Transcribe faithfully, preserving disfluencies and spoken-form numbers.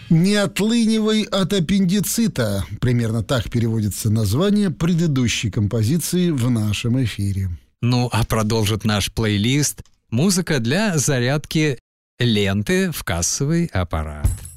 «Не отлынивай от аппендицита». Примерно так переводится название предыдущей композиции в нашем эфире. Ну, а продолжит наш плейлист музыка для зарядки ленты в кассовый аппарат.